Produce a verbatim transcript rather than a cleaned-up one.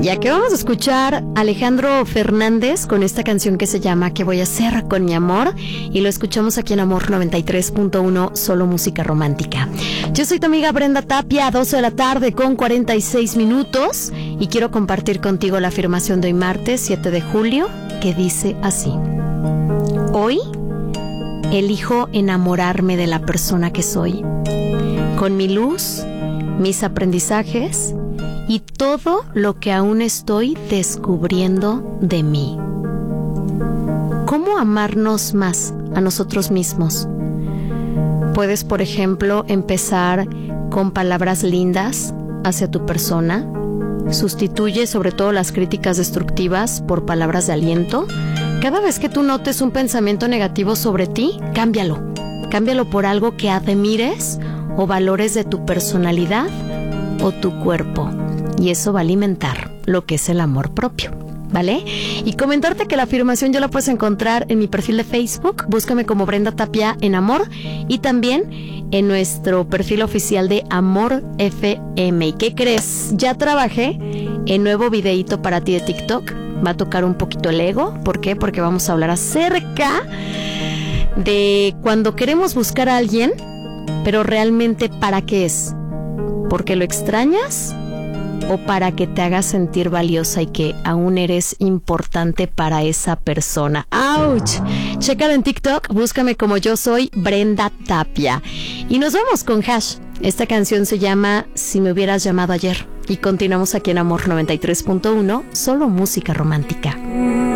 Ya que vamos a escuchar a Alejandro Fernández con esta canción que se llama ¿Qué voy a hacer con mi amor? Y lo escuchamos aquí en Amor noventa y tres punto uno, solo música romántica. Yo soy tu amiga Brenda Tapia, doce de la tarde con cuarenta y seis minutos, y quiero compartir contigo la afirmación de hoy martes siete de julio, que dice así: hoy elijo enamorarme de la persona que soy, con mi luz, mis aprendizajes y todo lo que aún estoy descubriendo de mí. ¿Cómo amarnos más a nosotros mismos? Puedes, por ejemplo, empezar con palabras lindas hacia tu persona. Sustituye sobre todo las críticas destructivas por palabras de aliento. Cada vez que tú notes un pensamiento negativo sobre ti, cámbialo. Cámbialo por algo que admires o valores de tu personalidad o tu cuerpo. Y eso va a alimentar lo que es el amor propio, ¿vale? Y comentarte que la afirmación yo la puedes encontrar en mi perfil de Facebook. Búscame como Brenda Tapia en Amor, y también en nuestro perfil oficial de Amor F M. ¿Y qué crees? Ya trabajé en nuevo videíto para ti de TikTok. Va a tocar un poquito el ego. ¿Por qué? Porque vamos a hablar acerca de cuando queremos buscar a alguien, pero realmente ¿para qué es? ¿Porque lo extrañas? ¿O para que te hagas sentir valiosa y que aún eres importante para esa persona? ¡Auch! Chécalo en TikTok, búscame como yo soy Brenda Tapia. Y nos vamos con Hash. Esta canción se llama Si me hubieras llamado ayer. Y continuamos aquí en Amor noventa y tres punto uno, solo música romántica.